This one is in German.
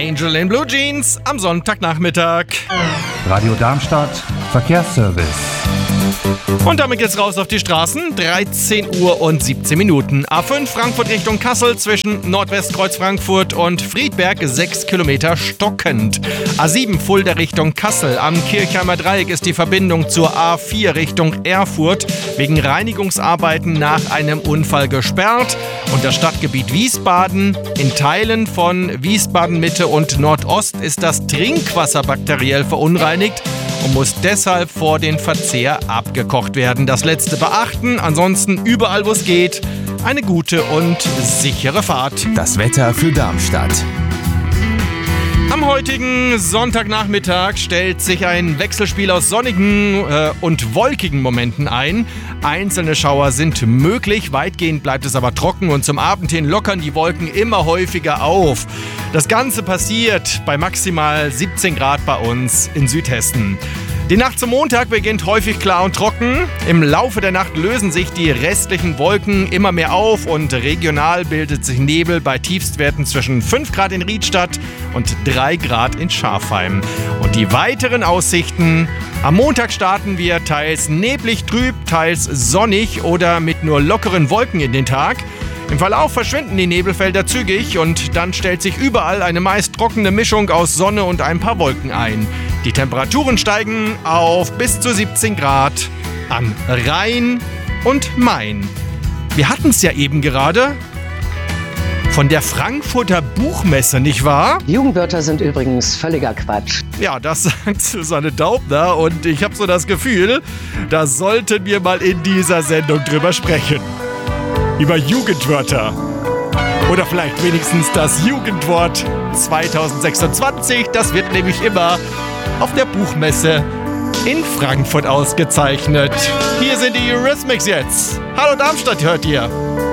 Angel in Blue Jeans am Sonntagnachmittag. Radio Darmstadt, Verkehrsservice. Und damit geht's raus auf die Straßen. 13 Uhr und 17 Minuten. A5 Frankfurt Richtung Kassel zwischen Nordwestkreuz Frankfurt und Friedberg 6 Kilometer stockend. A7 Fulda Richtung Kassel. Am Kirchheimer Dreieck ist die Verbindung zur A4 Richtung Erfurt wegen Reinigungsarbeiten nach einem Unfall gesperrt. Und das Stadtgebiet Wiesbaden. In Teilen von Wiesbaden Mitte und Nordost ist das Trinkwasser bakteriell verunreinigt und muss deshalb vor den Verzehr abgekocht werden. Das letzte beachten, ansonsten überall, wo es geht, eine gute und sichere Fahrt. Das Wetter für Darmstadt. Am heutigen Sonntagnachmittag stellt sich ein Wechselspiel aus sonnigen und wolkigen Momenten ein. Einzelne Schauer sind möglich, weitgehend bleibt es aber trocken und zum Abend hin lockern die Wolken immer häufiger auf. Das Ganze passiert bei maximal 17 Grad bei uns in Südhessen. Die Nacht zum Montag beginnt häufig klar und trocken. Im Laufe der Nacht lösen sich die restlichen Wolken immer mehr auf und regional bildet sich Nebel bei Tiefstwerten zwischen 5 Grad in Riedstadt und 3 Grad in Schafheim. Und die weiteren Aussichten: am Montag starten wir teils neblig trüb, teils sonnig oder mit nur lockeren Wolken in den Tag. Im Verlauf verschwinden die Nebelfelder zügig und dann stellt sich überall eine meist trockene Mischung aus Sonne und ein paar Wolken ein. Die Temperaturen steigen auf bis zu 17 Grad an Rhein und Main. Wir hatten es ja eben gerade von der Frankfurter Buchmesse, nicht wahr? Jugendwörter sind übrigens völliger Quatsch. Ja, das sagt Susanne Daubner und ich habe so das Gefühl, da sollten wir mal in dieser Sendung drüber sprechen. Über Jugendwörter. Oder vielleicht wenigstens das Jugendwort 2026. Das wird nämlich immer auf der Buchmesse in Frankfurt ausgezeichnet. Hier sind die Eurythmics jetzt. Hallo Darmstadt, hört ihr.